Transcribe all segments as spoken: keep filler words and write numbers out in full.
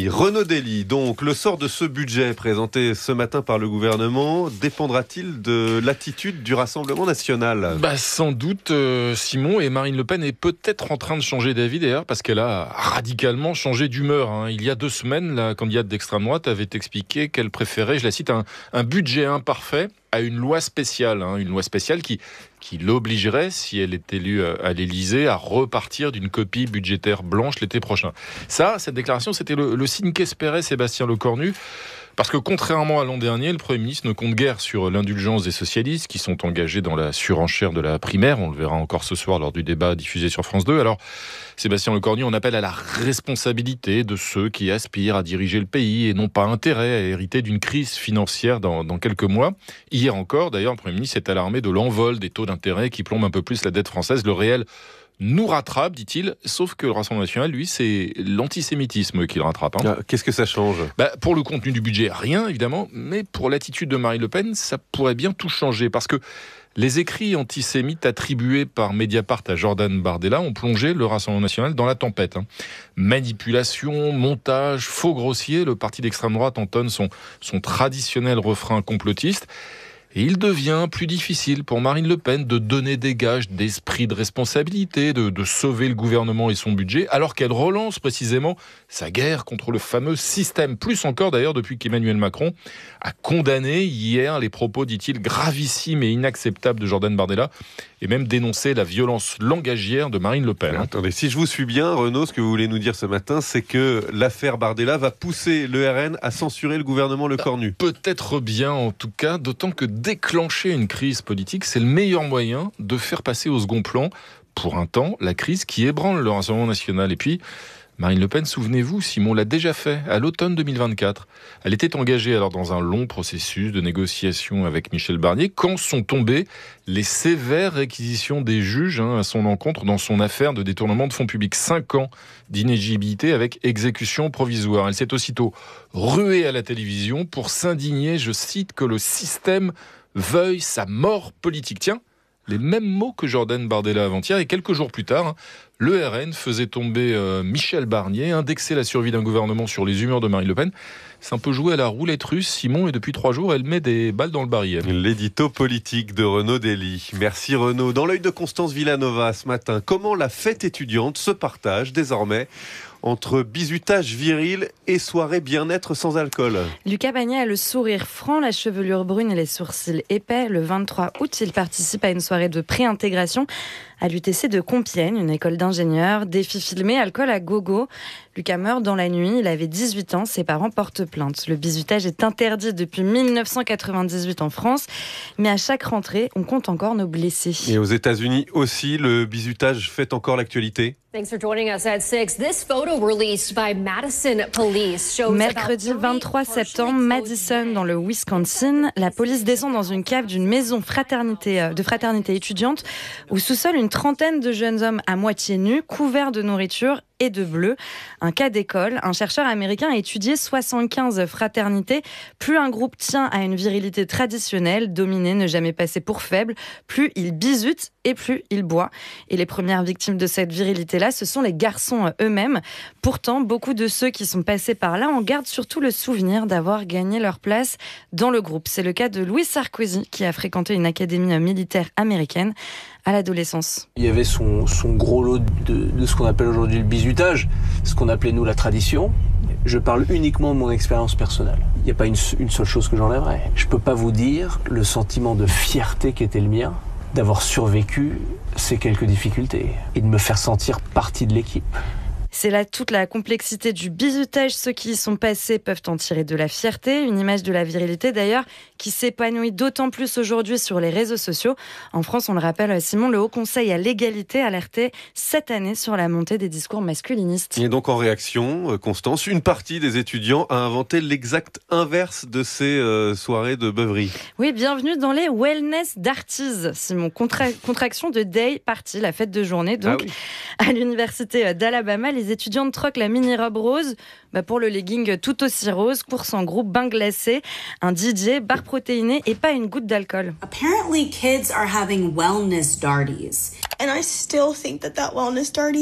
États-Unis. Renaud Dely, donc le sort de ce budget présenté ce matin par le gouvernement dépendra-t-il de l'attitude du Rassemblement national ? Bah, sans doute, euh, Simon, et Marine Le Pen est peut-être en train de changer d'avis d'ailleurs, parce qu'elle a radicalement changé d'humeur. Hein. Il y a deux semaines, la candidate d'extrême droite avait expliqué qu'elle préférait, je la cite, un, un budget imparfait à une loi spéciale, hein, une loi spéciale qui, qui l'obligerait, si elle est élue à l'Élysée, à repartir d'une copie budgétaire blanche l'été prochain. Ça, cette déclaration, c'était le, le signe qu'espérait Sébastien Lecornu, parce que contrairement à l'an dernier, le Premier ministre ne compte guère sur l'indulgence des socialistes qui sont engagés dans la surenchère de la primaire. On le verra encore ce soir lors du débat diffusé sur France deux. Alors, Sébastien Lecornu, on appelle à la responsabilité de ceux qui aspirent à diriger le pays et n'ont pas intérêt à hériter d'une crise financière dans, dans quelques mois. Hier encore, d'ailleurs, le Premier ministre s'est alarmé de l'envol des taux d'intérêt qui plombent un peu plus la dette française. Le réel nous rattrape, dit-il, sauf que le Rassemblement national, lui, c'est l'antisémitisme qui le rattrape. Hein. Ah, qu'est-ce que ça change ? bah, Pour le contenu du budget, rien, évidemment, mais pour l'attitude de Marine Le Pen, ça pourrait bien tout changer, parce que les écrits antisémites attribués par Mediapart à Jordan Bardella ont plongé le Rassemblement national dans la tempête. Hein. Manipulation, montage, faux grossier, le parti d'extrême droite entonne son, son traditionnel refrain complotiste. Et il devient plus difficile pour Marine Le Pen de donner des gages d'esprit de responsabilité, de, de sauver le gouvernement et son budget, alors qu'elle relance précisément sa guerre contre le fameux système. Plus encore d'ailleurs depuis qu'Emmanuel Macron a condamné hier les propos, dit-il, gravissimes et inacceptables de Jordan Bardella, et même dénoncé la violence langagière de Marine Le Pen. Attendez, si je vous suis bien, Renaud, ce que vous voulez nous dire ce matin, c'est que l'affaire Bardella va pousser le R N à censurer le gouvernement Lecornu. Peut-être bien, en tout cas, d'autant que déclencher une crise politique, c'est le meilleur moyen de faire passer au second plan, pour un temps, la crise qui ébranle le Rassemblement national. Et puis, Marine Le Pen, souvenez-vous, Simon l'a déjà fait à l'automne deux mille vingt-quatre. Elle était engagée alors dans un long processus de négociation avec Michel Barnier quand sont tombées les sévères réquisitions des juges hein, à son encontre dans son affaire de détournement de fonds publics. Cinq ans d'inéligibilité avec exécution provisoire. Elle s'est aussitôt ruée à la télévision pour s'indigner, je cite, que le système veuille sa mort politique. Tiens, les mêmes mots que Jordan Bardella avant-hier, et quelques jours plus tard, le R N faisait tomber euh, Michel Barnier, indexer la survie d'un gouvernement sur les humeurs de Marine Le Pen. C'est un peu joué à la roulette russe, Simon, et depuis trois jours, elle met des balles dans le barillet. L'édito politique de Renaud Dely. Merci Renaud. Dans l'œil de Constance Villanova ce matin, comment la fête étudiante se partage désormais entre bizutage viril et soirée bien-être sans alcool. Lucas Bagné a le sourire franc, la chevelure brune et les sourcils épais. Le vingt-trois août, il participe à une soirée de pré-intégration à l'U T C de Compiègne, une école d'ingénieurs. Défi filmé, alcool à gogo. Lucas meurt dans la nuit, il avait dix-huit ans, ses parents portent plainte. Le bizutage est interdit depuis mille neuf cent quatre-vingt-dix-huit en France, mais à chaque rentrée, on compte encore nos blessés. Et aux États-Unis aussi, le bizutage fait encore l'actualité. Thanks for joining us at six. This photo released by Madison Police shows Mercredi vingt-trois septembre, Madison, dans le Wisconsin, la police descend dans une cave d'une maison fraternité, de fraternité étudiante, où sous-sol une trentaine de jeunes hommes à moitié nus, couverts de nourriture et de bleu. Un cas d'école. Un chercheur américain a étudié soixante-quinze fraternités. Plus un groupe tient à une virilité traditionnelle, dominé, ne jamais passer pour faible, plus il bizute et plus il boit. Et les premières victimes de cette virilité-là, ce sont les garçons eux-mêmes. Pourtant, beaucoup de ceux qui sont passés par là en gardent surtout le souvenir d'avoir gagné leur place dans le groupe. C'est le cas de Louis Sarkozy, qui a fréquenté une académie militaire américaine à l'adolescence. Il y avait son, son gros lot de, de ce qu'on appelle aujourd'hui le bizutage, ce qu'on appelait nous la tradition. Je parle uniquement de mon expérience personnelle. Il n'y a pas une, une seule chose que j'enlèverais. Je ne peux pas vous dire le sentiment de fierté qui était le mien, d'avoir survécu ces quelques difficultés et de me faire sentir partie de l'équipe. C'est là toute la complexité du bizutage. Ceux qui y sont passés peuvent en tirer de la fierté, une image de la virilité d'ailleurs qui s'épanouit d'autant plus aujourd'hui sur les réseaux sociaux. En France, on le rappelle, Simon, le Haut Conseil à l'égalité alertait cette année sur la montée des discours masculinistes. Et donc en réaction, Constance, une partie des étudiants a inventé l'exact inverse de ces euh, soirées de beuverie. Oui, bienvenue dans les Wellness Darties, Simon. Contra- contraction de Day Party, la fête de journée. Donc, ah oui. À l'université d'Alabama, les étudiantes troquent la mini-robe rose bah pour le legging tout aussi rose, course en groupe, bain glacé, un D J, bar protéiné et pas une goutte d'alcool. Apparently kids are having wellness darties. And I still think that that wellness darty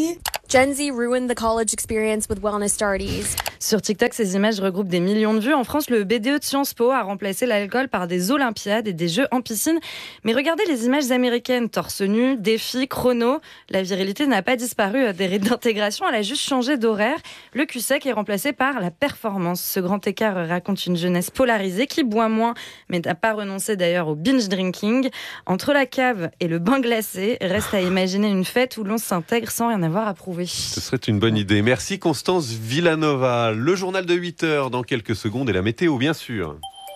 Gen Z ruined the college experience with wellness starties. Sur TikTok, ces images regroupent des millions de vues. En France, le B D E de Sciences Po a remplacé l'alcool par des olympiades et des jeux en piscine. Mais regardez les images américaines, torse nu, défi, chrono. La virilité n'a pas disparu des rites d'intégration, elle a juste changé d'horaire. Le cul sec est remplacé par la performance. Ce grand écart raconte une jeunesse polarisée qui boit moins, mais n'a pas renoncé d'ailleurs au binge drinking. Entre la cave et le bain glacé, reste à imaginer une fête où l'on s'intègre sans rien avoir à prouver. Ce serait une bonne idée. Merci Constance Villanova. Le journal de huit heures dans quelques secondes et la météo bien sûr.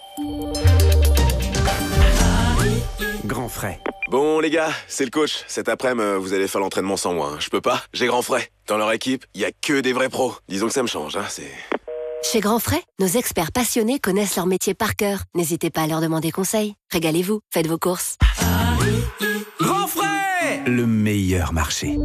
Grand frais. Bon les gars, c'est le coach. Cet après-midi, vous allez faire l'entraînement sans moi. Hein. Je peux pas, j'ai Grand frais. Dans leur équipe, il y a que des vrais pros. Disons que ça me change. Hein. C'est... Chez Grand Frais, nos experts passionnés connaissent leur métier par cœur. N'hésitez pas à leur demander conseil. Régalez-vous, faites vos courses. Grand frais, le meilleur marché.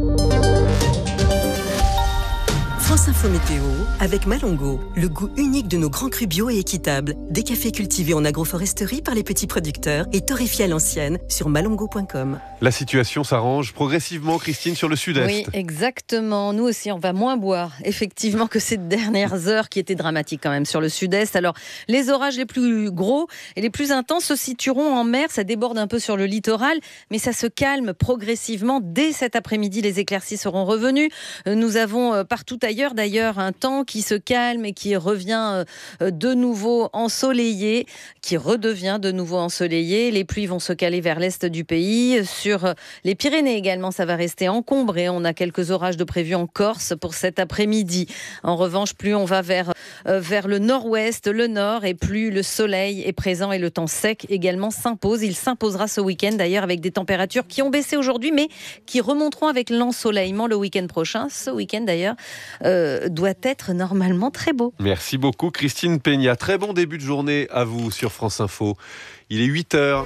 France Info Météo avec Malongo, le goût unique de nos grands crus bio et équitables. Des cafés cultivés en agroforesterie par les petits producteurs et torréfiés à l'ancienne sur malongo point com. La situation s'arrange progressivement, Christine, sur le sud-est. Oui, exactement. Nous aussi, on va moins boire, effectivement, que ces dernières heures qui étaient dramatiques quand même sur le sud-est. Alors, les orages les plus gros et les plus intenses se situeront en mer. Ça déborde un peu sur le littoral, mais ça se calme progressivement. Dès cet après-midi, les éclaircies seront revenues. Nous avons partout ailleurs d'ailleurs un temps qui se calme et qui revient de nouveau ensoleillé, qui redevient de nouveau ensoleillé. Les pluies vont se caler vers l'est du pays. Sur les Pyrénées également, ça va rester encombré. On a quelques orages de prévus en Corse pour cet après-midi. En revanche, plus on va vers, euh, vers le nord-ouest, le nord, et plus le soleil est présent et le temps sec également s'impose. Il s'imposera ce week-end d'ailleurs avec des températures qui ont baissé aujourd'hui, mais qui remonteront avec l'ensoleillement le week-end prochain. Ce week-end d'ailleurs, Euh, doit être normalement très beau. Merci beaucoup Christine Peña. Très bon début de journée à vous sur France Info. Il est huit heures.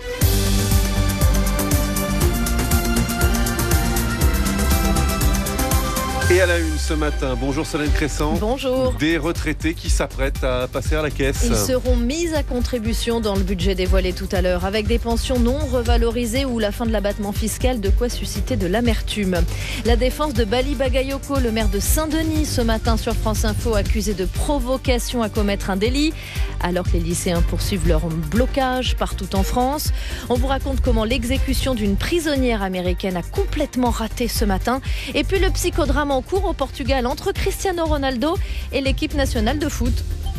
Et à la une ce matin, bonjour Solène Crescent. Bonjour. Des retraités qui s'apprêtent à passer à la caisse. Ils seront mis à contribution dans le budget dévoilé tout à l'heure, avec des pensions non revalorisées ou la fin de l'abattement fiscal, de quoi susciter de l'amertume. La défense de Bali Bagayoko, le maire de Saint-Denis, ce matin sur France Info, accusé de provocation à commettre un délit, alors que les lycéens poursuivent leur blocage partout en France. On vous raconte comment l'exécution d'une prisonnière américaine a complètement raté ce matin. Et puis le psychodrame en cours au Portugal entre Cristiano Ronaldo et l'équipe nationale de foot.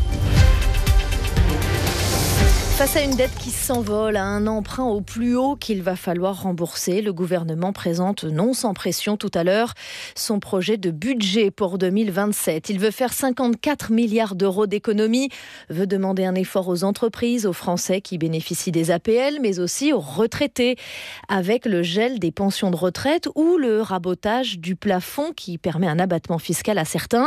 Face à une dette qui s'envole, à un emprunt au plus haut qu'il va falloir rembourser, le gouvernement présente, non sans pression tout à l'heure, son projet de budget pour deux mille vingt-sept. Il veut faire cinquante-quatre milliards d'euros d'économies, veut demander un effort aux entreprises, aux Français qui bénéficient des A P L, mais aussi aux retraités, avec le gel des pensions de retraite ou le rabotage du plafond qui permet un abattement fiscal à certains.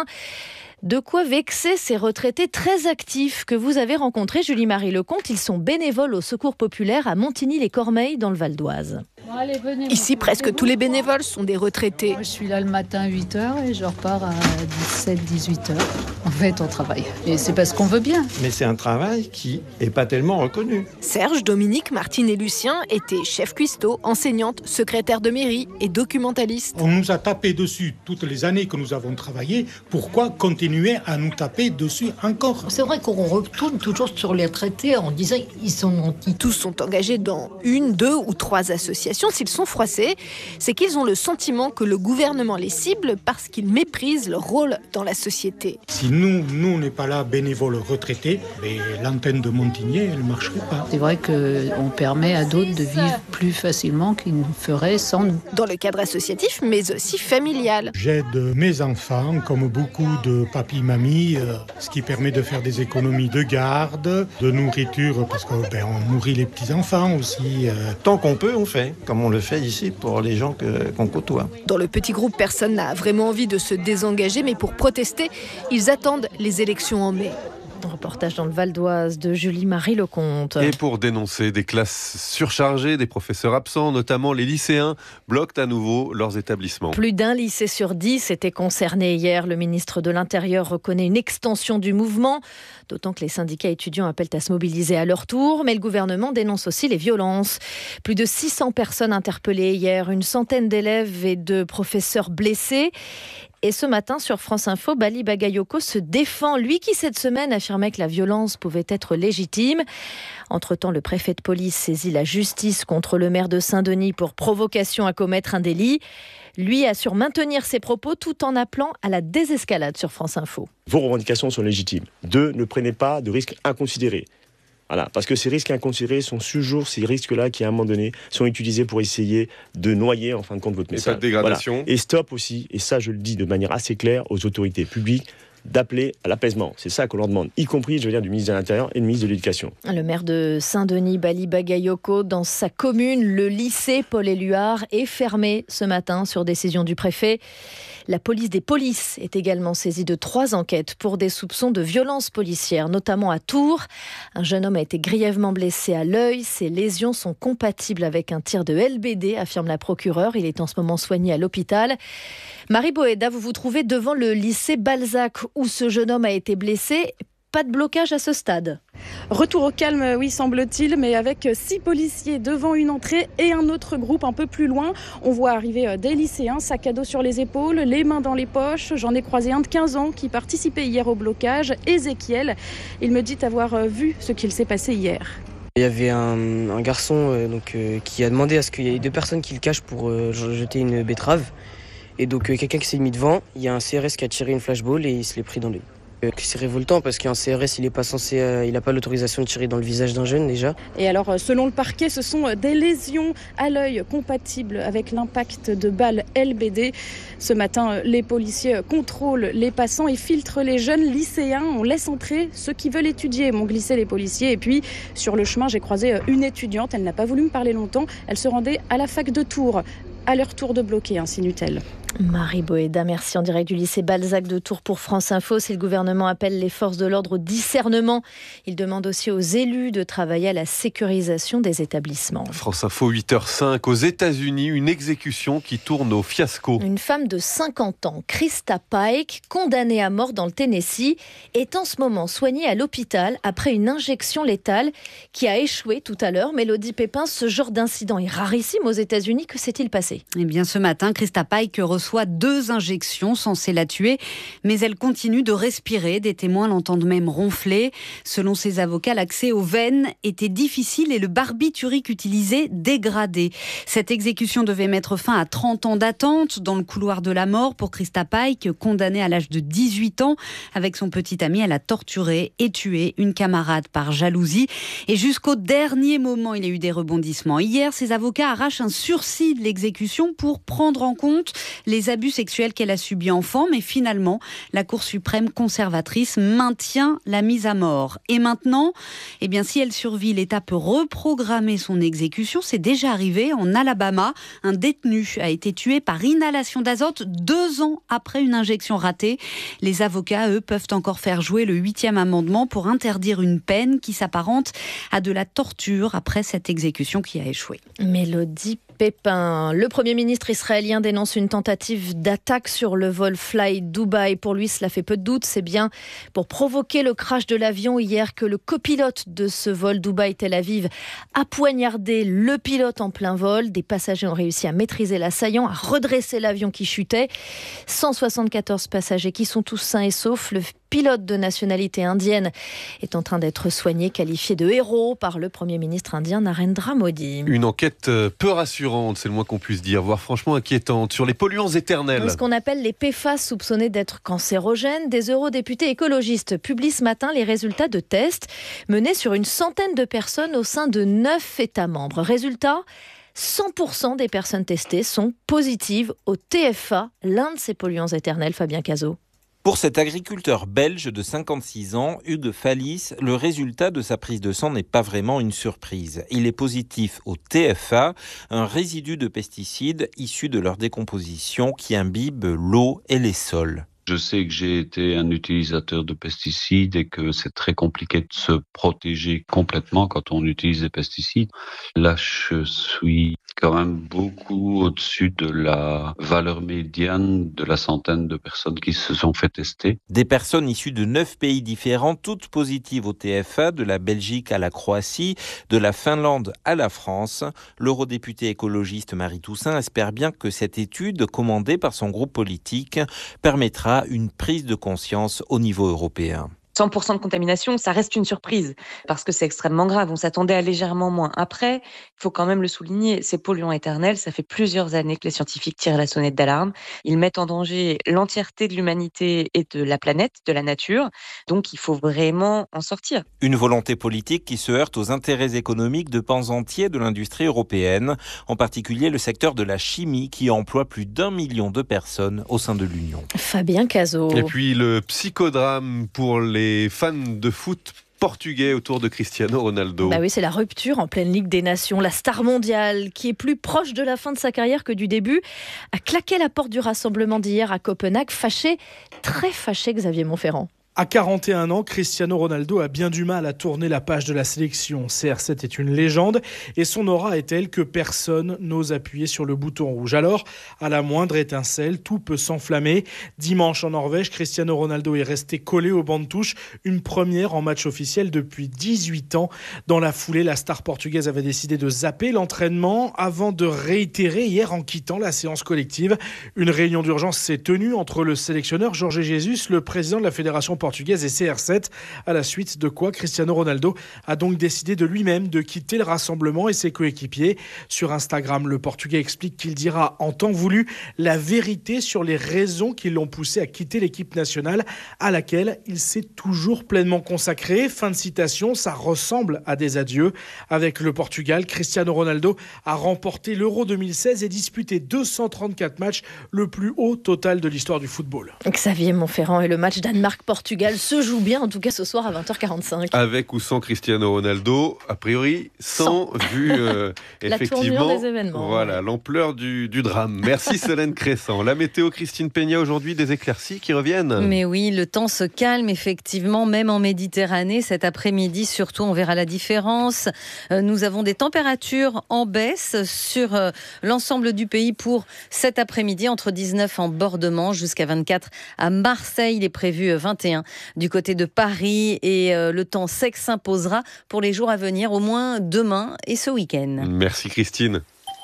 De quoi vexer ces retraités très actifs que vous avez rencontrés, Julie-Marie Lecomte. Ils sont bénévoles au Secours populaire à Montigny-les-Cormeilles dans le Val d'Oise. Bon, allez, venez, Ici, presque tous les bénévoles sont des retraités. Moi, je suis là le matin à huit heures et je repars à dix-sept dix-huit heures. En fait, on travaille. Et c'est parce qu'on veut bien. Mais c'est un travail qui n'est pas tellement reconnu. Serge, Dominique, Martine et Lucien étaient chefs cuistots, enseignantes, secrétaires de mairie et documentalistes. On nous a tapé dessus toutes les années que nous avons travaillé. Pourquoi continuer à nous taper dessus encore? C'est vrai qu'on retourne toujours sur les retraités en disant ils sont nantis. Tous sont engagés dans une, deux ou trois associations. S'ils sont froissés, c'est qu'ils ont le sentiment que le gouvernement les cible parce qu'ils méprisent leur rôle dans la société. Si nous, nous on n'est pas là bénévoles retraités, mais l'antenne de Montigny, elle ne marcherait pas. C'est vrai qu'on permet à d'autres de vivre plus facilement qu'ils ne feraient sans nous. Dans le cadre associatif, mais aussi familial. J'aide mes enfants, comme beaucoup de papy, mamie, euh, ce qui permet de faire des économies de garde, de nourriture, parce qu'on ben, on nourrit les petits-enfants aussi. Euh. Tant qu'on peut, on fait, comme on le fait ici pour les gens que, qu'on côtoie. Dans le petit groupe, personne n'a vraiment envie de se désengager, mais pour protester, ils attendent les élections en mai. Un reportage dans le Val d'Oise de Julie-Marie Lecomte. Et pour dénoncer des classes surchargées, des professeurs absents, notamment les lycéens, bloquent à nouveau leurs établissements. Plus d'un lycée sur dix était concerné hier. Le ministre de l'Intérieur reconnaît une extension du mouvement, d'autant que les syndicats étudiants appellent à se mobiliser à leur tour. Mais le gouvernement dénonce aussi les violences. Plus de six cents personnes interpellées hier, une centaine d'élèves et de professeurs blessés. Et ce matin, sur France Info, Bali Bagayoko se défend. Lui qui, cette semaine, affirmait que la violence pouvait être légitime. Entre-temps, le préfet de police saisit la justice contre le maire de Saint-Denis pour provocation à commettre un délit. Lui assure maintenir ses propos tout en appelant à la désescalade sur France Info. Vos revendications sont légitimes. Deux, ne prenez pas de risques inconsidérés. Voilà, parce que ces risques inconsidérés sont toujours ces risques-là qui, à un moment donné, sont utilisés pour essayer de noyer, en fin de compte, votre message. Et pas de dégradation. Voilà. Et stop aussi, et ça je le dis de manière assez claire aux autorités publiques, d'appeler à l'apaisement. C'est ça qu'on leur demande, y compris, je veux dire, du ministre de l'Intérieur et du ministre de l'Éducation. Le maire de Saint-Denis, Bali Bagayoko, dans sa commune, le lycée Paul-Éluard est fermé ce matin sur décision du préfet. La police des polices est également saisie de trois enquêtes pour des soupçons de violences policières, notamment à Tours. Un jeune homme a été grièvement blessé à l'œil. Ses lésions sont compatibles avec un tir de L B D, affirme la procureure. Il est en ce moment soigné à l'hôpital. Marie Boéda, vous vous trouvez devant le lycée Balzac où ce jeune homme a été blessé. Pas de blocage à ce stade. Retour au calme, oui, semble-t-il, mais avec six policiers devant une entrée et un autre groupe un peu plus loin. On voit arriver des lycéens, sac à dos sur les épaules, les mains dans les poches. J'en ai croisé un de quinze ans qui participait hier au blocage, Ézéchiel. Il me dit avoir vu ce qu'il s'est passé hier. Il y avait un, un garçon euh, donc, euh, qui a demandé à ce qu'il y ait deux personnes qui le cachent pour euh, jeter une betterave. Et donc euh, quelqu'un qui s'est mis devant, il y a un C R S qui a tiré une flashball et il se l'est pris dans l'œil. Euh, c'est révoltant parce qu'un C R S, il n'est pas censé, euh, il n'a pas l'autorisation de tirer dans le visage d'un jeune déjà. Et alors, selon le parquet, ce sont des lésions à l'œil compatibles avec l'impact de balles L B D. Ce matin, les policiers contrôlent les passants et filtrent les jeunes lycéens. On laisse entrer ceux qui veulent étudier, m'ont glissé les policiers. Et puis, sur le chemin, j'ai croisé une étudiante. Elle n'a pas voulu me parler longtemps. Elle se rendait à la fac de Tours. À leur tour de bloquer, insinue-t-elle. Marie Boéda, merci en direct du lycée Balzac de Tours pour France Info. Si le gouvernement appelle les forces de l'ordre au discernement, il demande aussi aux élus de travailler à la sécurisation des établissements. France Info huit heures cinq, aux États-Unis, une exécution qui tourne au fiasco. Une femme de cinquante ans, Krista Pike, condamnée à mort dans le Tennessee, est en ce moment soignée à l'hôpital après une injection létale qui a échoué tout à l'heure. Mélodie Pépin, ce genre d'incident est rarissime aux États-Unis. Que s'est-il passé ? Eh bien, ce matin, Krista Pike reçoit deux injections censées la tuer, mais elle continue de respirer. Des témoins l'entendent même ronfler. Selon ses avocats, l'accès aux veines était difficile et le barbiturique utilisé dégradé. Cette exécution devait mettre fin à trente ans d'attente dans le couloir de la mort pour Krista Pike, condamnée à l'âge de dix-huit ans. Avec son petit ami, elle a torturé et tué une camarade par jalousie. Et jusqu'au dernier moment, il y a eu des rebondissements. Hier, ses avocats arrachent un sursis de l'exécution pour prendre en compte les abus sexuels qu'elle a subis enfant, mais finalement, la Cour suprême conservatrice maintient la mise à mort. Et maintenant, eh bien, si elle survit, l'État peut reprogrammer son exécution. C'est déjà arrivé en Alabama. Un détenu a été tué par inhalation d'azote deux ans après une injection ratée. Les avocats, eux, peuvent encore faire jouer le huitième amendement pour interdire une peine qui s'apparente à de la torture après cette exécution qui a échoué. Mélodie Pépin. Le Premier ministre israélien dénonce une tentative d'attaque sur le vol Fly Dubai. Pour lui, cela fait peu de doute. C'est bien pour provoquer le crash de l'avion hier que le copilote de ce vol Dubaï-Tel Aviv a poignardé le pilote en plein vol. Des passagers ont réussi à maîtriser l'assaillant, à redresser l'avion qui chutait. cent soixante-quatorze passagers qui sont tous sains et saufs. Le pilote de nationalité indienne est en train d'être soigné, qualifié de héros par le Premier ministre indien Narendra Modi. Une enquête peu rassurante, c'est le moins qu'on puisse dire, voire franchement inquiétante, sur les polluants éternels. Ce qu'on appelle les P F A S soupçonnés d'être cancérogènes. Des eurodéputés écologistes publient ce matin les résultats de tests menés sur une centaine de personnes au sein de neuf États membres. Résultat, cent pour cent des personnes testées sont positives au T F A, l'un de ces polluants éternels, Fabien Cazot. Pour cet agriculteur belge de cinquante-six ans, Hugues Fallis, le résultat de sa prise de sang n'est pas vraiment une surprise. Il est positif au T F A, un résidu de pesticides issu de leur décomposition qui imbibe l'eau et les sols. Je sais que j'ai été un utilisateur de pesticides et que c'est très compliqué de se protéger complètement quand on utilise des pesticides. Là, je suis quand même beaucoup au-dessus de la valeur médiane de la centaine de personnes qui se sont fait tester. Des personnes issues de neuf pays différents, toutes positives au T F A, de la Belgique à la Croatie, de la Finlande à la France. L'eurodéputée écologiste Marie Toussaint espère bien que cette étude, commandée par son groupe politique, permettra une prise de conscience au niveau européen. cent pour cent de contamination, ça reste une surprise parce que c'est extrêmement grave. On s'attendait à légèrement moins. Après, il faut quand même le souligner, ces polluants éternels, ça fait plusieurs années que les scientifiques tirent la sonnette d'alarme. Ils mettent en danger l'entièreté de l'humanité et de la planète, de la nature. Donc, il faut vraiment en sortir. Une volonté politique qui se heurte aux intérêts économiques de pans entiers de l'industrie européenne, en particulier le secteur de la chimie qui emploie plus d'un million de personnes au sein de l'Union. Fabien Cazot. Et puis le psychodrame pour les Les fans de foot portugais autour de Cristiano Ronaldo. Bah oui, c'est la rupture en pleine Ligue des Nations. La star mondiale, qui est plus proche de la fin de sa carrière que du début, a claqué la porte du rassemblement d'hier à Copenhague, fâché, très fâché Xavier Montferrand. À quarante et un ans, Cristiano Ronaldo a bien du mal à tourner la page de la sélection. C R sept est une légende et son aura est telle que personne n'ose appuyer sur le bouton rouge. Alors, à la moindre étincelle, tout peut s'enflammer. Dimanche en Norvège, Cristiano Ronaldo est resté collé au banc de touche, une première en match officiel depuis dix-huit ans. Dans la foulée, la star portugaise avait décidé de zapper l'entraînement avant de réitérer hier en quittant la séance collective. Une réunion d'urgence s'est tenue entre le sélectionneur Jorge Jesus, le président de la fédération portugaise portugaise et C R sept, à la suite de quoi Cristiano Ronaldo a donc décidé de lui-même de quitter le rassemblement et ses coéquipiers. Sur Instagram, le Portugais explique qu'il dira en temps voulu la vérité sur les raisons qui l'ont poussé à quitter l'équipe nationale à laquelle il s'est toujours pleinement consacré. Fin de citation, ça ressemble à des adieux. Avec le Portugal, Cristiano Ronaldo a remporté l'Euro deux mille seize et disputé deux cent trente-quatre matchs, le plus haut total de l'histoire du football. Xavier Montferrand et le match Danemark-Portugal se joue bien, en tout cas ce soir à vingt heures quarante-cinq. Avec ou sans Cristiano Ronaldo, a priori sans, sans. vu euh, effectivement la des événements, voilà, ouais. l'ampleur du, du drame. Merci Solène Crescent. La météo, Christine Peña, aujourd'hui des éclaircies qui reviennent. Mais oui, le temps se calme effectivement, même en Méditerranée. Cet après-midi, surtout, on verra la différence. Nous avons des températures en baisse sur l'ensemble du pays pour cet après-midi, entre dix-neuf en bord de Manche jusqu'à vingt-quatre à Marseille. Il est prévu vingt et un du côté de Paris et euh, le temps sec s'imposera pour les jours à venir, au moins demain et ce week-end. Merci Christine.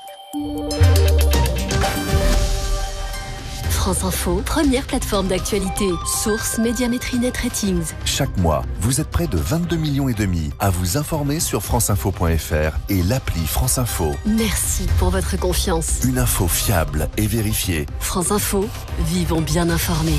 France Info, première plateforme d'actualité. Source Médiamétrie Net Ratings. Chaque mois, vous êtes près de vingt-deux millions et demi à vous informer sur franceinfo point f r et l'appli France Info. Merci pour votre confiance. Une info fiable et vérifiée. France Info, vivons bien informés.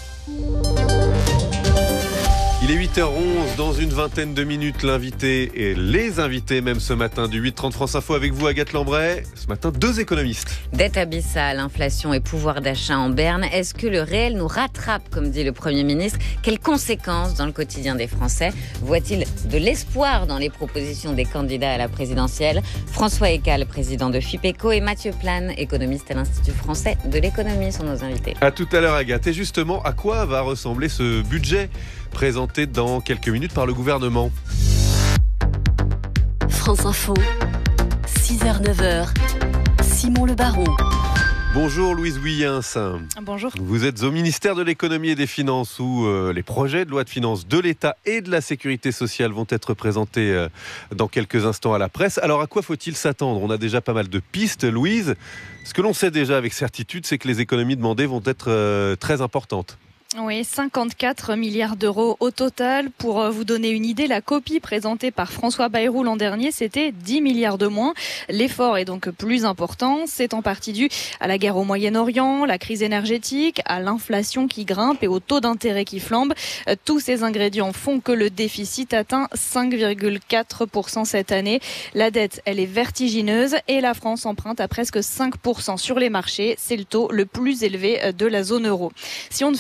Il est huit heures onze, dans une vingtaine de minutes, l'invité et les invités, même ce matin, du huit trente France Info avec vous, Agathe Lambray. Ce matin, deux économistes. Dette abyssale, inflation et pouvoir d'achat en berne. Est-ce que le réel nous rattrape, comme dit le Premier ministre? Quelles conséquences dans le quotidien des Français? Voit-il de l'espoir dans les propositions des candidats à la présidentielle? François Ecal, président de FIPECO, et Mathieu Plane, économiste à l'Institut français de l'économie, sont nos invités. À tout à l'heure, Agathe. Et justement, à quoi va ressembler ce budget présenté dans quelques minutes par le gouvernement? France Info, six heures neuf heures, Simon Le Baron. Bonjour Louise Huyens. Bonjour. Vous êtes au ministère de l'économie et des finances où euh, les projets de loi de finances de l'État et de la sécurité sociale vont être présentés euh, dans quelques instants à la presse. Alors à quoi faut-il s'attendre? On a déjà pas mal de pistes, Louise. Ce que l'on sait déjà avec certitude, c'est que les économies demandées vont être euh, très importantes. Oui, cinquante-quatre milliards d'euros au total. Pour vous donner une idée, la copie présentée par François Bayrou l'an dernier, c'était dix milliards de moins. L'effort est donc plus important. C'est en partie dû à la guerre au Moyen-Orient, la crise énergétique, à l'inflation qui grimpe et au taux d'intérêt qui flambe. Tous ces ingrédients font que le déficit atteint cinq virgule quatre pour cent cette année. La dette, elle est vertigineuse et la France emprunte à presque cinq pour cent sur les marchés. C'est le taux le plus élevé de la zone euro. Si on ne fait rien,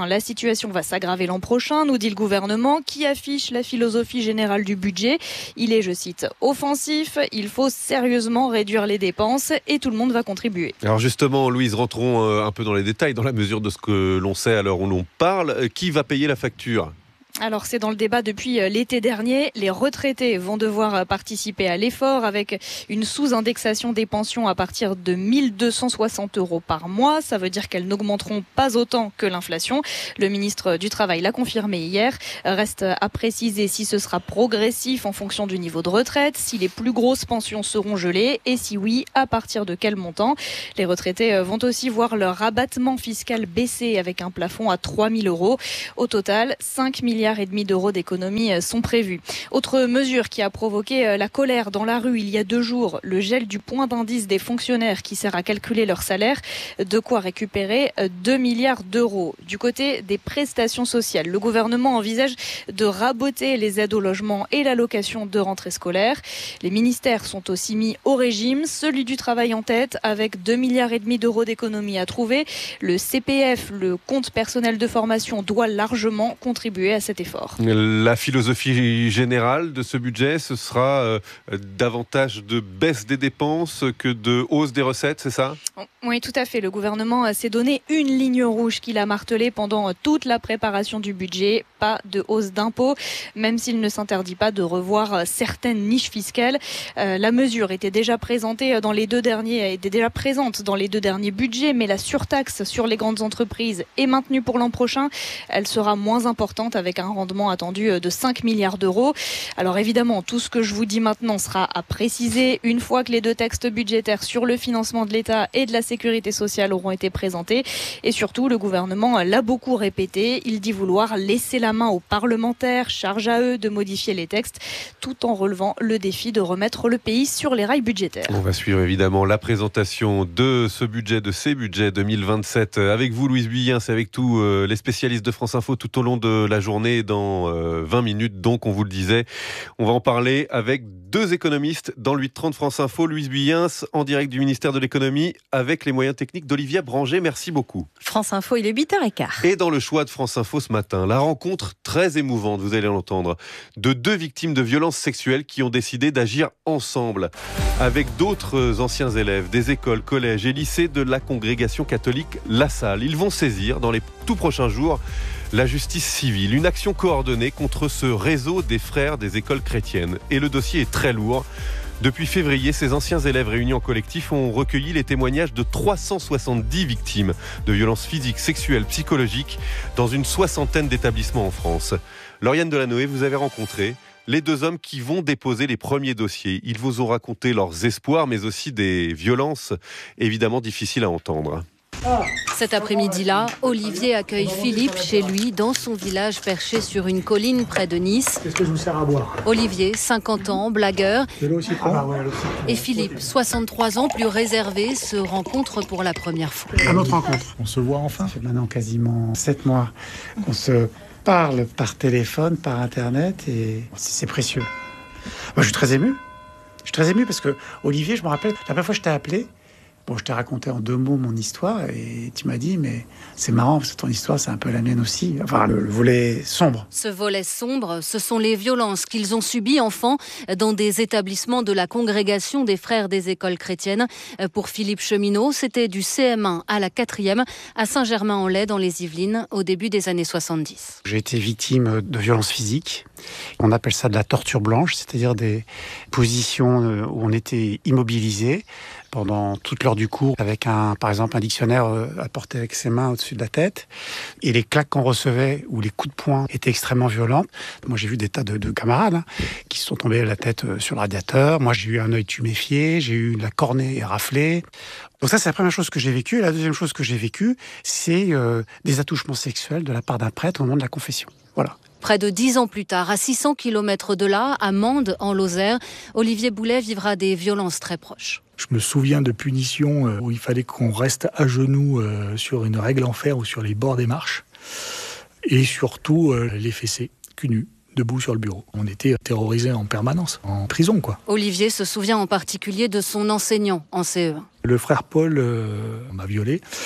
La situation va s'aggraver l'an prochain, nous dit le gouvernement, qui affiche la philosophie générale du budget. Il est, je cite, offensif. Il faut sérieusement réduire les dépenses et tout le monde va contribuer. Alors justement, Louise, rentrons un peu dans les détails, dans la mesure de ce que l'on sait à l'heure où l'on parle. Qui va payer la facture ? Alors c'est dans le débat depuis l'été dernier. Les retraités vont devoir participer à l'effort avec une sous-indexation des pensions à partir de mille deux cent soixante euros par mois. Ça veut dire qu'elles n'augmenteront pas autant que l'inflation. Le ministre du Travail l'a confirmé hier. Reste à préciser si ce sera progressif en fonction du niveau de retraite, si les plus grosses pensions seront gelées et si oui, à partir de quel montant. Les retraités vont aussi voir leur rabattement fiscal baisser avec un plafond à trois mille euros. Au total, cinq milliards et demi d'euros d'économies sont prévus. Autre mesure qui a provoqué la colère dans la rue il y a deux jours, le gel du point d'indice des fonctionnaires qui sert à calculer leur salaire, de quoi récupérer deux milliards d'euros. Du côté des prestations sociales, le gouvernement envisage de raboter les aides au logement et l'allocation de rentrée scolaire. Les ministères sont aussi mis au régime, celui du travail en tête, avec deux milliards et demi d'euros d'économies à trouver. Le C P F, le compte personnel de formation, doit largement contribuer à cet effort. La philosophie générale de ce budget, ce sera euh, davantage de baisse des dépenses que de hausse des recettes, c'est ça ? Oui, tout à fait. Le gouvernement s'est donné une ligne rouge qu'il a martelée pendant toute la préparation du budget. Pas de hausse d'impôts, même s'il ne s'interdit pas de revoir certaines niches fiscales. Euh, la mesure était déjà présentée dans les deux derniers, était déjà présente dans les deux derniers budgets, mais la surtaxe sur les grandes entreprises est maintenue pour l'an prochain. Elle sera moins importante avec un rendement attendu de cinq milliards d'euros. Alors évidemment, tout ce que je vous dis maintenant sera à préciser une fois que les deux textes budgétaires sur le financement de l'État et de la sécurité sociale auront été présentés. Et surtout, le gouvernement l'a beaucoup répété. Il dit vouloir laisser la main aux parlementaires, charge à eux de modifier les textes, tout en relevant le défi de remettre le pays sur les rails budgétaires. On va suivre évidemment la présentation de ce budget, de ces budgets deux mille vingt-sept avec vous, Louise Buyens, c'est avec tous les spécialistes de France Info tout au long de la journée, dans vingt minutes. Donc, on vous le disait, on va en parler avec deux économistes dans le huit trente France Info. Louise Buyens, en direct du ministère de l'économie, avec les moyens techniques d'Olivia Branger. Merci beaucoup. France Info, il est huit heures quinze. Et dans le choix de France Info ce matin, la rencontre très émouvante, vous allez l'entendre, de deux victimes de violences sexuelles qui ont décidé d'agir ensemble avec d'autres anciens élèves des écoles, collèges et lycées de la congrégation catholique La Salle. Ils vont saisir dans les tout prochains jours la justice civile, une action coordonnée contre ce réseau des frères des écoles chrétiennes. Et le dossier est très lourd. Depuis février, ces anciens élèves réunis en collectif ont recueilli les témoignages de trois cent soixante-dix victimes de violences physiques, sexuelles, psychologiques dans une soixantaine d'établissements en France. Lauriane Delanoë, vous avez rencontré les deux hommes qui vont déposer les premiers dossiers. Ils vous ont raconté leurs espoirs, mais aussi des violences évidemment difficiles à entendre. Cet après-midi-là, Olivier accueille Philippe chez lui, dans son village perché sur une colline près de Nice. Qu'est-ce que je vous sers à boire ? Olivier, cinquante ans, blagueur. De l'eau au citron ? Ah, ouais, et Philippe, soixante-trois ans, plus réservé, se rencontrent pour la première fois. À notre rencontre. On se voit enfin ? Ça fait maintenant quasiment sept mois qu'on se parle par téléphone, par Internet, et c'est précieux. Moi, je suis très ému. Je suis très ému parce que, Olivier, je me rappelle, la première fois que je t'ai appelé, bon, je t'ai raconté en deux mots mon histoire et tu m'as dit, mais c'est marrant parce que ton histoire, c'est un peu la mienne aussi. Enfin, le, le volet sombre. Ce volet sombre, ce sont les violences qu'ils ont subies enfants dans des établissements de la congrégation des frères des écoles chrétiennes. Pour Philippe Cheminot, c'était du C M un à la quatrième à Saint-Germain-en-Laye dans les Yvelines au début des années soixante-dix. J'ai été victime de violences physiques. On appelle ça de la torture blanche, c'est-à-dire des positions où on était immobilisé pendant toute l'heure du cours, avec un, par exemple un dictionnaire à porter avec ses mains au-dessus de la tête. Et les claques qu'on recevait, ou les coups de poing, étaient extrêmement violents. Moi, j'ai vu des tas de, de camarades hein, qui se sont tombés la tête sur le radiateur. Moi, j'ai eu un œil tuméfié, j'ai eu la cornée raflée. Donc ça, c'est la première chose que j'ai vécue. Et la deuxième chose que j'ai vécue, c'est euh, des attouchements sexuels de la part d'un prêtre au moment de la confession. Voilà. Près de dix ans plus tard, à six cents kilomètres de là, à Mende, en Lozère, Olivier Boulet vivra des violences très proches. Je me souviens de punitions où il fallait qu'on reste à genoux sur une règle en fer ou sur les bords des marches. Et surtout, les fessées, cul nu, debout sur le bureau. On était terrorisés en permanence, en prison, quoi. Olivier se souvient en particulier de son enseignant en C E un. Le frère Paul euh, m'a violé.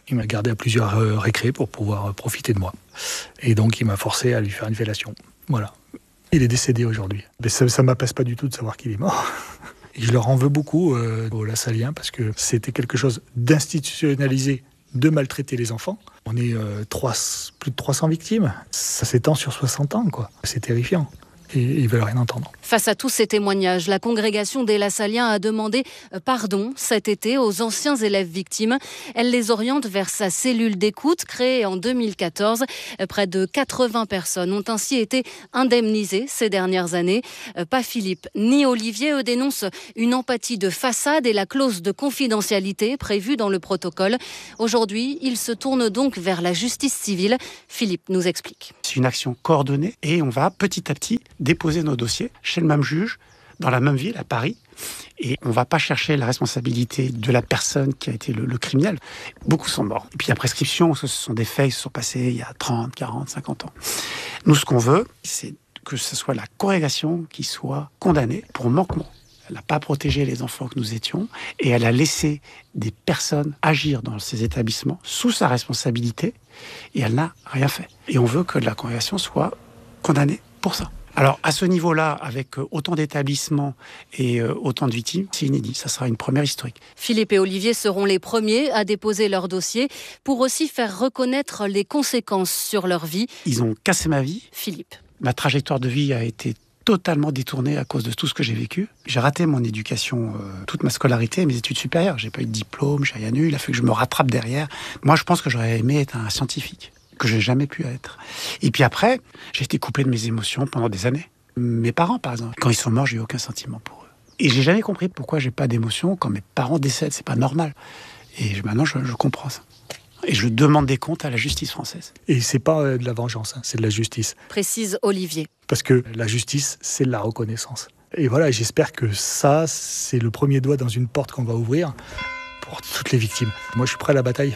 Il m'a gardé à plusieurs euh, récrés pour pouvoir euh, profiter de moi. Et donc il m'a forcé à lui faire une fellation. Voilà. Il est décédé aujourd'hui. Mais ça ne m'apaise pas du tout de savoir qu'il est mort. Et je leur en veux beaucoup euh, aux Lassaliens parce que c'était quelque chose d'institutionnalisé de maltraiter les enfants. On est euh, trois, plus de trois cents victimes. Ça s'étend sur soixante ans, quoi. C'est terrifiant. Et ils veulent rien entendre. Face à tous ces témoignages, la congrégation des Lassaliens a demandé pardon cet été aux anciens élèves victimes. Elle les oriente vers sa cellule d'écoute créée en deux mille quatorze. Près de quatre-vingts personnes ont ainsi été indemnisées ces dernières années. Pas Philippe ni Olivier, eux, dénoncent une empathie de façade et la clause de confidentialité prévue dans le protocole. Aujourd'hui, ils se tournent donc vers la justice civile. Philippe nous explique. C'est une action coordonnée et on va petit à petit déposer nos dossiers chez le même juge, dans la même ville, à Paris. Et on ne va pas chercher la responsabilité de la personne qui a été le, le criminel. Beaucoup sont morts. Et puis la prescription, ce sont des faits qui se sont passés il y a trente, quarante, cinquante ans. Nous, ce qu'on veut, c'est que ce soit la congrégation qui soit condamnée pour manquement. Elle n'a pas protégé les enfants que nous étions et elle a laissé des personnes agir dans ces établissements sous sa responsabilité et elle n'a rien fait. Et on veut que la congrégation soit condamnée pour ça. Alors, à ce niveau-là, avec autant d'établissements et autant de victimes, c'est inédit. Ça sera une première historique. Philippe et Olivier seront les premiers à déposer leur dossier pour aussi faire reconnaître les conséquences sur leur vie. Ils ont cassé ma vie. Philippe. Ma trajectoire de vie a été totalement détournée à cause de tout ce que j'ai vécu. J'ai raté mon éducation, euh, toute ma scolarité et mes études supérieures. J'ai pas eu de diplôme, j'ai rien eu. Il a fallu que je me rattrape derrière. Moi, je pense que j'aurais aimé être un scientifique, que je n'ai jamais pu être. Et puis après, j'ai été coupé de mes émotions pendant des années. Mes parents, par exemple, quand ils sont morts, j'ai eu aucun sentiment pour eux. Et j'ai jamais compris pourquoi j'ai pas d'émotion quand mes parents décèdent. C'est pas normal. Et maintenant, je, je comprends ça. Et je demande des comptes à la justice française. Et c'est pas euh, de la vengeance, hein, c'est de la justice. Précise Olivier. Parce que la justice, c'est de la reconnaissance. Et voilà, j'espère que ça, c'est le premier doigt dans une porte qu'on va ouvrir pour toutes les victimes. Moi, je suis prêt à la bataille.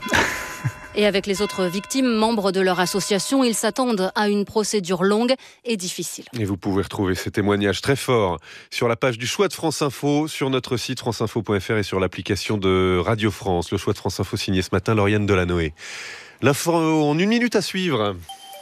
Et avec les autres victimes, membres de leur association, ils s'attendent à une procédure longue et difficile. Et vous pouvez retrouver ces témoignages très forts sur la page du Choix de France Info, sur notre site france info point f r et sur l'application de Radio France. Le Choix de France Info signé ce matin Lauriane Delanoë. L'info en une minute à suivre.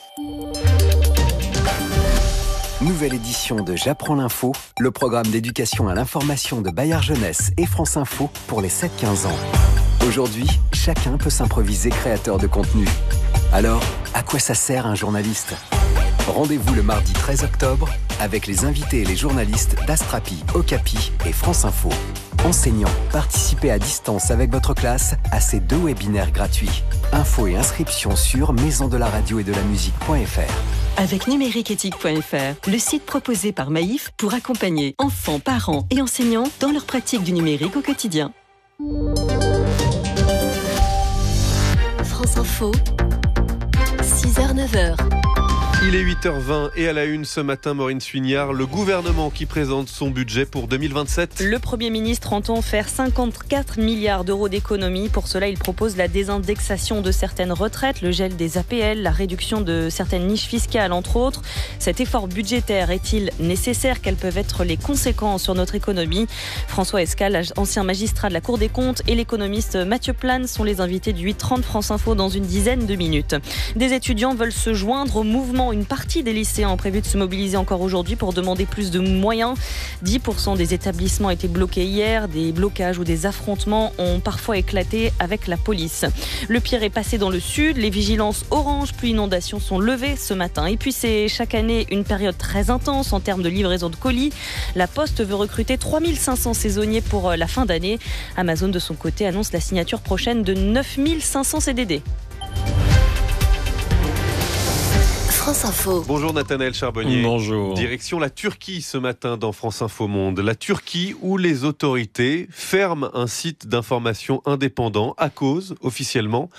Nouvelle édition de J'apprends l'info, le programme d'éducation à l'information de Bayard Jeunesse et France Info pour les sept quinze ans. Aujourd'hui, chacun peut s'improviser créateur de contenu. Alors, à quoi ça sert un journaliste ? Rendez-vous le mardi treize octobre avec les invités et les journalistes d'Astrapi, Okapi et France Info. Enseignants, participez à distance avec votre classe à ces deux webinaires gratuits. Infos et inscriptions sur maison de la radio et de la musique point f r. Avec numériqueéthique point f r, le site proposé par Maïf pour accompagner enfants, parents et enseignants dans leur pratique du numérique au quotidien. France Info, six heures neuf heures. Il est huit heures vingt et à la une ce matin, Maureen Suignard, le gouvernement qui présente son budget pour deux mille vingt-sept. Le Premier ministre entend faire cinquante-quatre milliards d'euros d'économies. Pour cela, il propose la désindexation de certaines retraites, le gel des A P L, la réduction de certaines niches fiscales, entre autres. Cet effort budgétaire est-il nécessaire ? Quelles peuvent être les conséquences sur notre économie ? François Escal, ancien magistrat de la Cour des comptes, et l'économiste Mathieu Plane sont les invités du huit trente France Info dans une dizaine de minutes. Des étudiants veulent se joindre au mouvement. Une partie des lycéens ont prévu de se mobiliser encore aujourd'hui pour demander plus de moyens. dix pour cent des établissements étaient bloqués hier. Des blocages ou des affrontements ont parfois éclaté avec la police. Le pire est passé dans le sud. Les vigilances orange plus inondations sont levées ce matin. Et puis c'est chaque année une période très intense en termes de livraison de colis. La Poste veut recruter trois mille cinq cents saisonniers pour la fin d'année. Amazon de son côté annonce la signature prochaine de neuf mille cinq cents C D D. France Info. Bonjour Nathanaël Charbonnier. Bonjour. Direction la Turquie ce matin dans France Info Monde. La Turquie où les autorités ferment un site d'information indépendant à cause, officiellement,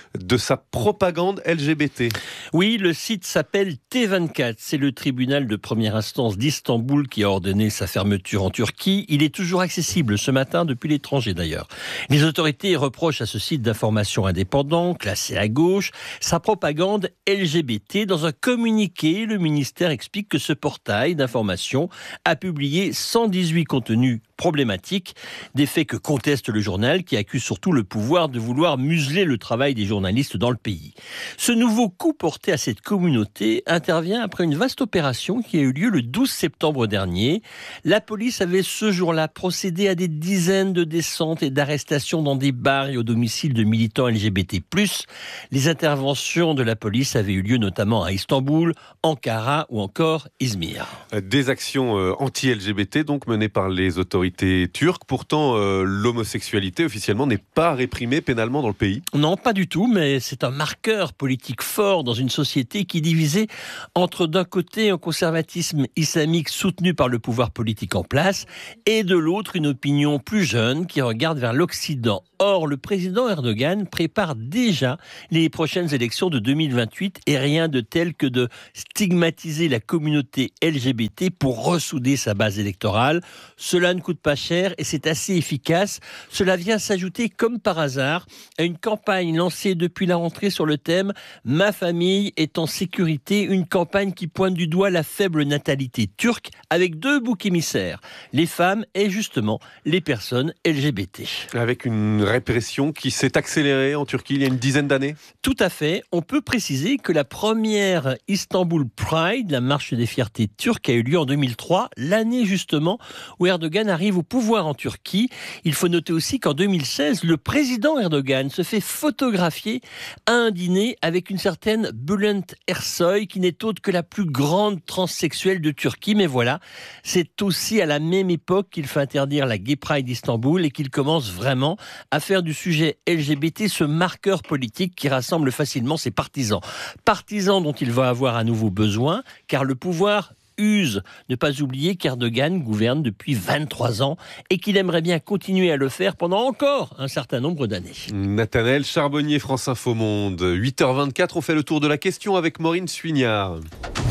de sa propagande L G B T. Oui, le site s'appelle T vingt-quatre. C'est le tribunal de première instance d'Istanbul qui a ordonné sa fermeture en Turquie. Il est toujours accessible ce matin depuis l'étranger d'ailleurs. Les autorités reprochent à ce site d'information indépendant, classé à gauche, sa propagande L G B T. Dans un communiqué, le ministère explique que ce portail d'information a publié cent dix-huit contenus problématiques, des faits que conteste le journal qui accuse surtout le pouvoir de vouloir museler le travail des journalistes dans le pays. Ce nouveau coup porté à cette communauté intervient après une vaste opération qui a eu lieu le douze septembre dernier. La police avait ce jour-là procédé à des dizaines de descentes et d'arrestations dans des bars et au domicile de militants L G B T plus. Les interventions de la police avaient eu lieu notamment à Istanbul, Ankara ou encore Izmir. Des actions euh, anti-L G B T donc menées par les autorités turques. Pourtant, euh, l'homosexualité officiellement n'est pas réprimée pénalement dans le pays. Non, pas du tout, mais c'est un marqueur politique fort dans une société qui est divisée entre d'un côté un conservatisme islamique soutenu par le pouvoir politique en place et de l'autre une opinion plus jeune qui regarde vers l'Occident. Or, le président Erdogan prépare déjà les prochaines élections de deux mille vingt-huit et rien de tel que de stigmatiser la communauté L G B T pour ressouder sa base électorale. Cela ne coûte pas cher et c'est assez efficace. Cela vient s'ajouter comme par hasard à une campagne lancée depuis la rentrée sur le thème « Ma famille est en sécurité », une campagne qui pointe du doigt la faible natalité turque avec deux boucs émissaires, les femmes et justement les personnes L G B T. Avec une répression qui s'est accélérée en Turquie il y a une dizaine d'années. Tout à fait. On peut préciser que la première Istanbul Pride, la marche des fiertés turque, a eu lieu en deux mille trois, l'année justement où Erdogan arrive au pouvoir en Turquie. Il faut noter aussi qu'en deux mille seize, le président Erdogan se fait photographier à un dîner avec une certaine Bülent Ersoy, qui n'est autre que la plus grande transsexuelle de Turquie. Mais voilà, c'est aussi à la même époque qu'il fait interdire la Gay Pride d'Istanbul et qu'il commence vraiment à faire du sujet L G B T ce marqueur politique qui rassemble facilement ses partisans. Partisans dont il va avoir à nouveau besoin, car le pouvoir use. Ne pas oublier qu'Erdogan gouverne depuis vingt-trois ans et qu'il aimerait bien continuer à le faire pendant encore un certain nombre d'années. Nathanaël Charbonnier, France Info Monde. huit heures vingt-quatre, on fait le tour de la question avec Maureen Suignard.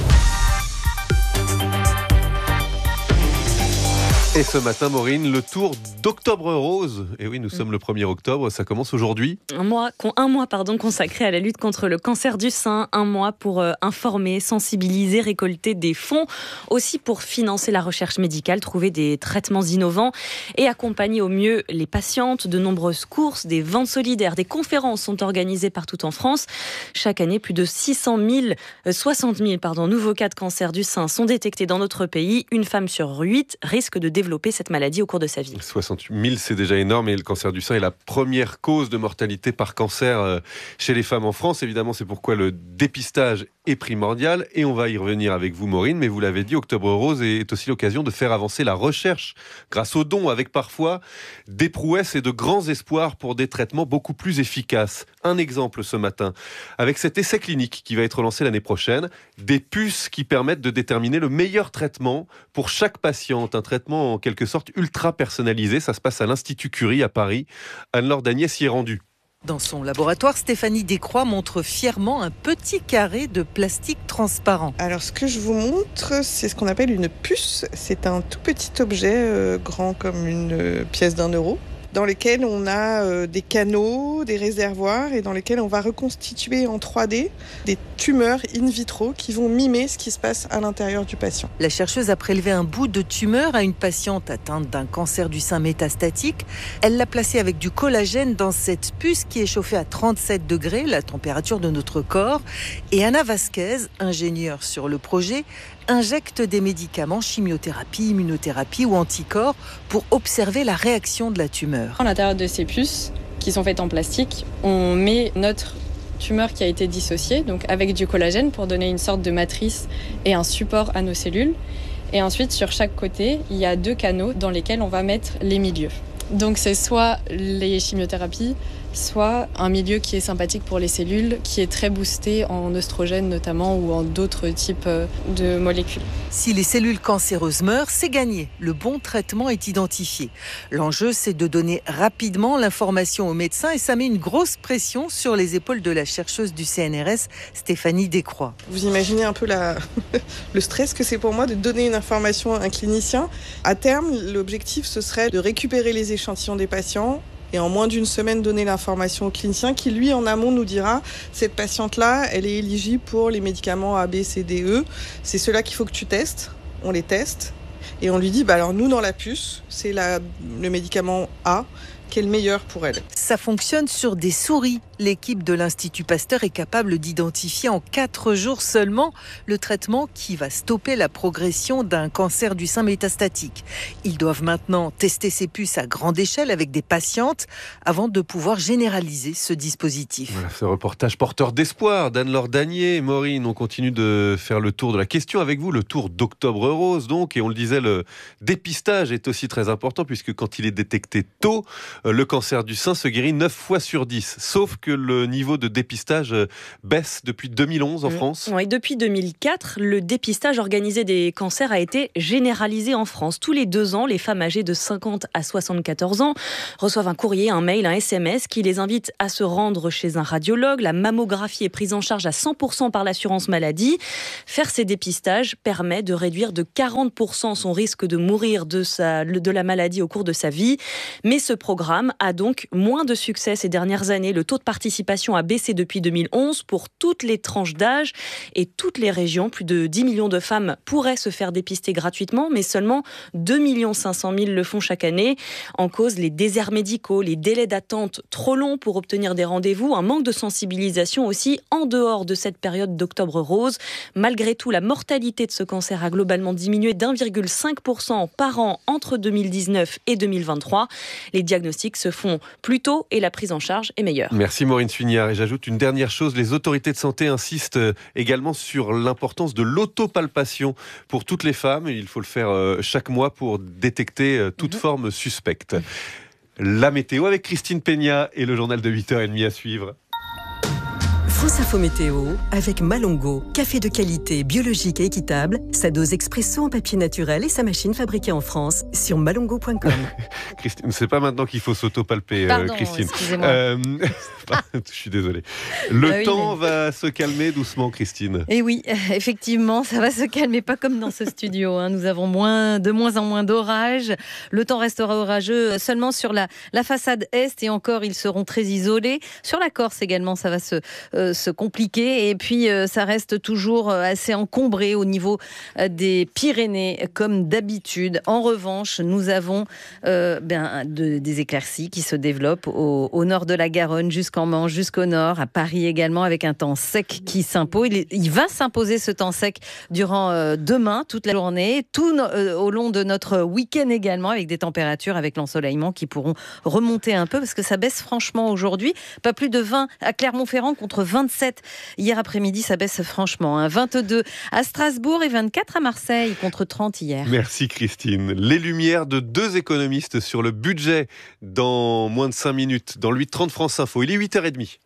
Et ce matin, Maureen, le tour d'Octobre Rose. Et oui, nous sommes le premier octobre, ça commence aujourd'hui. Un mois, un mois pardon, consacré à la lutte contre le cancer du sein. Un mois pour euh, informer, sensibiliser, récolter des fonds. Aussi pour financer la recherche médicale, trouver des traitements innovants et accompagner au mieux les patientes. De nombreuses courses, des ventes solidaires, des conférences sont organisées partout en France. Chaque année, plus de six cent mille, euh, soixante mille pardon, nouveaux cas de cancer du sein sont détectés dans notre pays. Une femme sur huit risque de développer cette maladie au cours de sa vie. soixante mille, c'est déjà énorme et le cancer du sein est la première cause de mortalité par cancer chez les femmes en France. Évidemment, c'est pourquoi le dépistage est primordial et on va y revenir avec vous, Maureen. Mais vous l'avez dit, Octobre Rose est aussi l'occasion de faire avancer la recherche grâce aux dons, avec parfois des prouesses et de grands espoirs pour des traitements beaucoup plus efficaces. Un exemple ce matin, avec cet essai clinique qui va être lancé l'année prochaine, des puces qui permettent de déterminer le meilleur traitement pour chaque patiente, un traitement en quelque sorte ultra personnalisé. Ça se passe à l'Institut Curie à Paris. Anne-Laure Dagnès y est rendue. Dans son laboratoire, Stéphanie Descroix montre fièrement un petit carré de plastique transparent. Alors ce que je vous montre, c'est ce qu'on appelle une puce. C'est un tout petit objet euh, grand comme une euh, pièce d'un euro, dans lesquels on a euh, des canaux, des réservoirs et dans lesquels on va reconstituer en trois D des tumeurs in vitro qui vont mimer ce qui se passe à l'intérieur du patient. La chercheuse a prélevé un bout de tumeur à une patiente atteinte d'un cancer du sein métastatique. Elle l'a placé avec du collagène dans cette puce qui est chauffée à trente-sept degrés, la température de notre corps. Et Anna Vasquez, ingénieure sur le projet, injecte des médicaments, chimiothérapie, immunothérapie ou anticorps pour observer la réaction de la tumeur. À l'intérieur de ces puces, qui sont faites en plastique, on met notre tumeur qui a été dissociée, donc avec du collagène pour donner une sorte de matrice et un support à nos cellules. Et ensuite, sur chaque côté, il y a deux canaux dans lesquels on va mettre les milieux. Donc c'est soit les chimiothérapies, soit un milieu qui est sympathique pour les cellules, qui est très boosté en oestrogènes notamment ou en d'autres types de molécules. Si les cellules cancéreuses meurent, c'est gagné. Le bon traitement est identifié. L'enjeu, c'est de donner rapidement l'information aux médecins et ça met une grosse pression sur les épaules de la chercheuse du C N R S, Stéphanie Descroix. Vous imaginez un peu la... le stress que c'est pour moi de donner une information à un clinicien. À terme, l'objectif, ce serait de récupérer les échantillons des patients et en moins d'une semaine donner l'information au clinicien qui, lui, en amont, nous dira cette patiente-là, elle est éligible pour les médicaments A, B, C, D, E. C'est ceux-là qu'il faut que tu testes. On les teste et on lui dit, bah alors nous, dans la puce, c'est la... le médicament A qui est le meilleur pour elle. Ça fonctionne sur des souris. L'équipe de l'Institut Pasteur est capable d'identifier en quatre jours seulement le traitement qui va stopper la progression d'un cancer du sein métastatique. Ils doivent maintenant tester ces puces à grande échelle avec des patientes avant de pouvoir généraliser ce dispositif. Voilà, ce reportage porteur d'espoir d'Anne-Laure Danier. Maureen, on continue de faire le tour de la question avec vous, le tour d'Octobre Rose donc, et on le disait, le dépistage est aussi très important puisque quand il est détecté tôt, le cancer du sein se guérit neuf fois sur dix. Sauf que le niveau de dépistage baisse depuis deux mille onze en France. Oui, depuis deux mille quatre, le dépistage organisé des cancers a été généralisé en France. Tous les deux ans, les femmes âgées de cinquante à soixante-quatorze ans reçoivent un courrier, un mail, un S M S qui les invite à se rendre chez un radiologue. La mammographie est prise en charge à cent pour cent par l'assurance maladie. Faire ces dépistages permet de réduire de quarante pour cent son risque de mourir de, sa, de la maladie au cours de sa vie. Mais ce programme a donc moins de succès ces dernières années. Le taux de participation a baissé depuis deux mille onze pour toutes les tranches d'âge et toutes les régions. Plus de dix millions de femmes pourraient se faire dépister gratuitement, mais seulement deux millions cinq cent mille le font chaque année. En cause, les déserts médicaux, les délais d'attente trop longs pour obtenir des rendez-vous, un manque de sensibilisation aussi en dehors de cette période d'Octobre Rose. Malgré tout, la mortalité de ce cancer a globalement diminué d'un virgule cinq pour cent par an entre deux mille dix-neuf et deux mille vingt-trois. Les diagnostics se font plus tôt et la prise en charge est meilleure. Merci Maureen Suignard. Et j'ajoute une dernière chose, les autorités de santé insistent également sur l'importance de l'autopalpation pour toutes les femmes. Il faut le faire chaque mois pour détecter toute mmh. forme suspecte. La météo avec Christine Peña et le journal de huit heures trente à suivre. France Info Météo avec Malongo, café de qualité, biologique et équitable, sa dose expresso en papier naturel et sa machine fabriquée en France sur malongo point com. Christine, c'est pas maintenant qu'il faut s'autopalper, Pardon, euh, Christine. Excusez-moi. Euh, je suis désolé. Le bah oui, temps mais... va se calmer doucement, Christine. Et oui, effectivement, ça va se calmer, pas comme dans ce studio. Hein. Nous avons moins, de moins en moins d'orages. Le temps restera orageux seulement sur la, la façade est et encore, ils seront très isolés. Sur la Corse également, ça va se... Euh, se compliquer et puis euh, ça reste toujours assez encombré au niveau euh, des Pyrénées comme d'habitude. En revanche, nous avons euh, ben, de, des éclaircies qui se développent au, au nord de la Garonne jusqu'en Manche, jusqu'au nord, à Paris également, avec un temps sec qui s'impose. Il, il va s'imposer ce temps sec durant euh, demain, toute la journée, tout no, euh, au long de notre week-end également, avec des températures, avec l'ensoleillement qui pourront remonter un peu parce que ça baisse franchement aujourd'hui. Pas plus de vingt à Clermont-Ferrand contre vingt-sept hier après-midi, ça baisse franchement. Hein. vingt-deux à Strasbourg et vingt-quatre à Marseille contre trente hier. Merci Christine. Les lumières de deux économistes sur le budget dans moins de cinq minutes dans le huit trente France Info. Il est huit heures trente.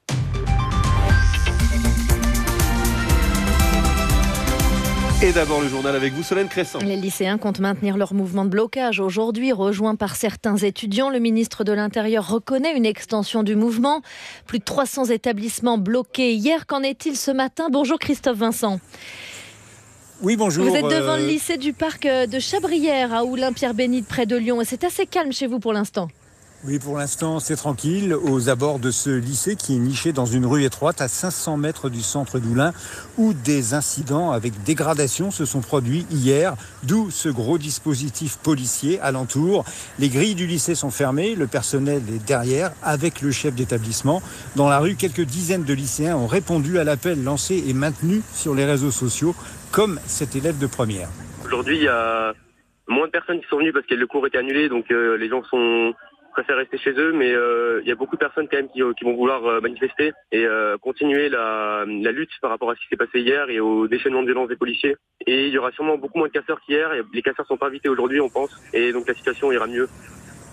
Et d'abord le journal avec vous, Solène Crescent. Les lycéens comptent maintenir leur mouvement de blocage. Aujourd'hui, rejoint par certains étudiants, le ministre de l'Intérieur reconnaît une extension du mouvement. Plus de trois cents établissements bloqués hier. Qu'en est-il ce matin ? Bonjour Christophe Vincent. Oui, bonjour. Vous êtes devant le lycée du parc de Chabrières à Oulin-Pierre-Bénite près de Lyon. Et c'est assez calme chez vous pour l'instant. Oui, pour l'instant, c'est tranquille aux abords de ce lycée qui est niché dans une rue étroite à cinq cents mètres du centre d'Oulin où des incidents avec dégradation se sont produits hier, d'où ce gros dispositif policier alentour. Les grilles du lycée sont fermées, le personnel est derrière avec le chef d'établissement. Dans la rue, quelques dizaines de lycéens ont répondu à l'appel lancé et maintenu sur les réseaux sociaux, comme cet élève de première. Aujourd'hui, il y a moins de personnes qui sont venues parce que le cours était annulé, donc euh, les gens sont... préfèrent rester chez eux, mais il euh, y a beaucoup de personnes quand même qui, qui vont vouloir euh, manifester et euh, continuer la, la lutte par rapport à ce qui s'est passé hier et au déchaînement de violence des policiers. Et il y aura sûrement beaucoup moins de casseurs qu'hier, et les casseurs sont pas invités aujourd'hui, on pense, et donc la situation ira mieux.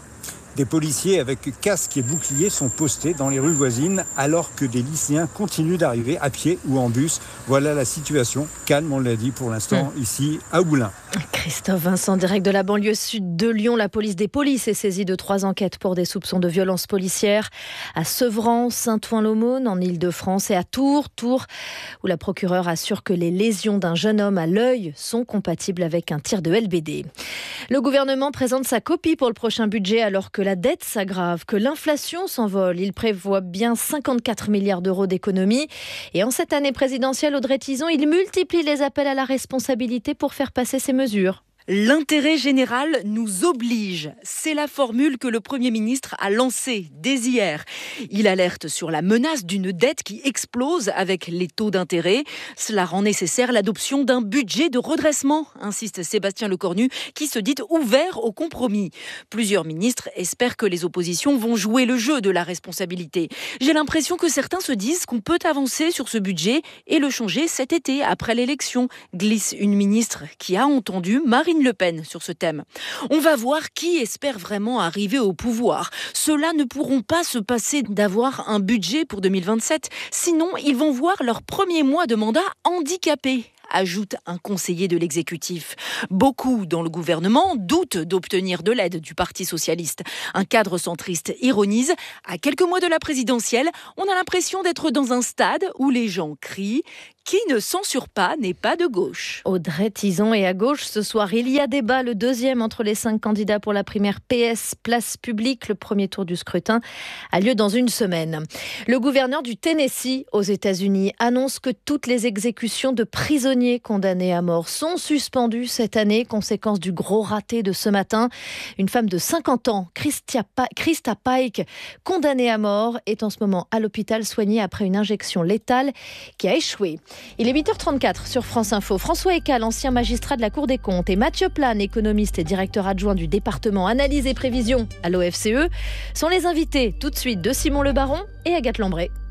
Des policiers avec casques et boucliers sont postés dans les rues voisines alors que des lycéens continuent d'arriver à pied ou en bus. Voilà la situation, calme on l'a dit pour l'instant mmh. ici à Oulin. Christophe Vincent, direct de la banlieue sud de Lyon. La police des polices est saisie de trois enquêtes pour des soupçons de violences policières à Sevran, Saint-Ouen-l'Aumône en Ile-de-France et à Tours, Tours où la procureure assure que les lésions d'un jeune homme à l'œil sont compatibles avec un tir de L B D. Le gouvernement présente sa copie pour le prochain budget alors que la dette s'aggrave, que l'inflation s'envole. Il prévoit bien cinquante-quatre milliards d'euros d'économies. Et en cette année présidentielle, Audrey Tizon, il multiplie les appels à la responsabilité pour faire passer ces mesures. L'intérêt général nous oblige. C'est la formule que le Premier ministre a lancée dès hier. Il alerte sur la menace d'une dette qui explose avec les taux d'intérêt. Cela rend nécessaire l'adoption d'un budget de redressement, insiste Sébastien Lecornu, qui se dit ouvert au compromis. Plusieurs ministres espèrent que les oppositions vont jouer le jeu de la responsabilité. J'ai l'impression que certains se disent qu'on peut avancer sur ce budget et le changer cet été, après l'élection, glisse une ministre qui a entendu Marine Le Pen sur ce thème. On va voir qui espère vraiment arriver au pouvoir. Ceux-là ne pourront pas se passer d'avoir un budget pour deux mille vingt-sept, sinon ils vont voir leur premier mois de mandat handicapé, ajoute un conseiller de l'exécutif. Beaucoup dans le gouvernement doutent d'obtenir de l'aide du Parti socialiste. Un cadre centriste ironise. À quelques mois de la présidentielle, on a l'impression d'être dans un stade où les gens crient « Qui ne censure pas n'est pas de gauche ». Audrey Tizon est à gauche ce soir. Il y a débat, le deuxième entre les cinq candidats pour la primaire P S Place Publique. Le premier tour du scrutin a lieu dans une semaine. Le gouverneur du Tennessee aux États-Unis annonce que toutes les exécutions de prisonniers condamnés à mort sont suspendues cette année, conséquence du gros raté de ce matin. Une femme de cinquante ans, Christia pa- Christa Pike, condamnée à mort, est en ce moment à l'hôpital soignée après une injection létale qui a échoué. Il est huit heures trente-quatre sur France Info. François Eccal, ancien magistrat de la Cour des comptes, et Mathieu Plane, économiste et directeur adjoint du département Analyse et Prévision à l'O F C E, sont les invités tout de suite de Simon Le Baron et Agathe Lambray.